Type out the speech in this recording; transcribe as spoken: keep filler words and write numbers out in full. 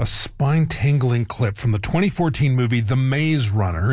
a spine-tingling clip from the twenty fourteen movie The Maze Runner.